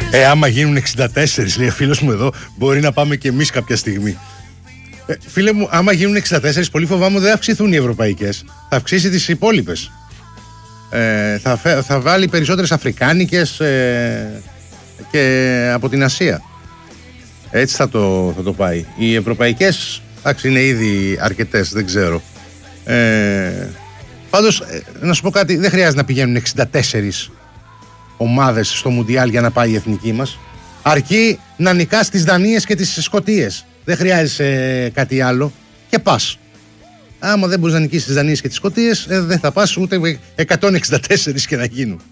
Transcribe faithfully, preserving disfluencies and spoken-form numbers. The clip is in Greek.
Ε, άμα γίνουν εξήντα τέσσερα, λέει ο φίλος μου εδώ, μπορεί να πάμε και εμείς κάποια στιγμή. Ε, φίλε μου, άμα γίνουν εξήντα τέσσερα, πολύ φοβάμαι δεν θα αυξηθούν οι ευρωπαϊκές. Θα αυξήσει τις υπόλοιπες. Ε, θα, θα βάλει περισσότερες αφρικάνικες ε, και από την Ασία. Έτσι θα το, θα το πάει. Οι ευρωπαϊκές, εντάξει, είναι ήδη αρκετές, δεν ξέρω. Ε, πάντως, ε, να σου πω κάτι, δεν χρειάζεται να πηγαίνουν εξήντα τέσσερις ομάδες στο Μουντιάλ για να πάει η εθνική μας. Αρκεί να νικάς τις Δανίες και τις Σκωτίες. Δεν χρειάζεσαι κάτι άλλο και πας. Άμα δεν μπορείς να νικήσεις τις Δανίες και τις Σκωτίες, ε, δεν θα πας ούτε εκατόν εξήντα τέσσερα και να γίνουν.